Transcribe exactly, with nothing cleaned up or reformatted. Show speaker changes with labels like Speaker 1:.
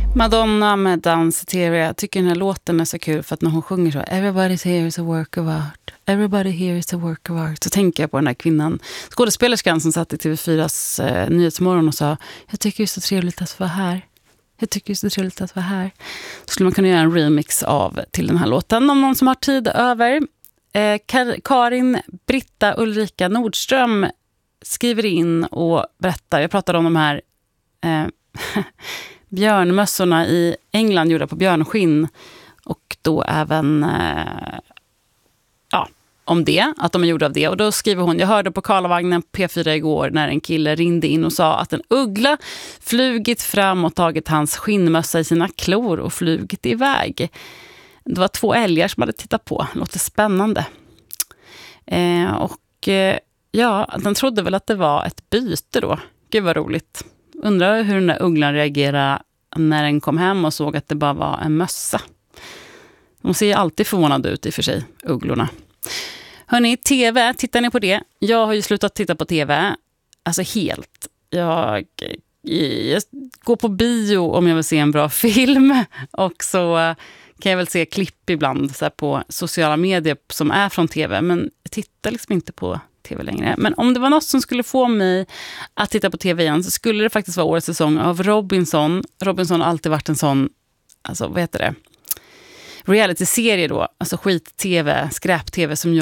Speaker 1: Madonna med Danceteria. Jag tycker den här låten är så kul för att när hon sjunger så Everybody's here is a work of art. Everybody here is a work of art. Så tänker jag på den här kvinnan, skådespelerskan som satt i T V fyras eh, Nyhetsmorgon och sa jag tycker det är så trevligt att vara här. Jag tycker det är så trevligt att vara här. Så skulle man kunna göra en remix av till den här låten om någon som har tid över. Eh, Kar- Karin Britta Ulrika Nordström skriver in och berättar. Jag pratade om de här eh, björnmössorna i England gjorda på björnskinn och då även eh, ja, om det, att de är gjorda av det. Och då skriver hon, jag hörde på Karlavagnen P fyra igår när en kille ringde in och sa att en uggla flugit fram och tagit hans skinnmössa i sina klor och flugit iväg. Det var två älgar som hade tittat på. Låter spännande. Eh, och eh, ja, den trodde väl att det var ett byte då. Gud vad roligt. Undrar hur den där ugglan reagerade när den kom hem och såg att det bara var en mössa. De ser ju alltid förvånade ut i och för sig, ugglorna. Hörrni, tv, tittar ni på det? Jag har ju slutat titta på tv. Alltså helt. Jag, jag går på bio om jag vill se en bra film. Och så kan jag väl se klipp ibland så här på sociala medier som är från tv. Men jag tittar liksom inte på tv längre. Men om det var något som skulle få mig att titta på tv igen så skulle det faktiskt vara årets säsong av Robinson. Robinson har alltid varit en sån, alltså vad heter det? Reality-serie då, alltså skit-tv, skräp-tv som jag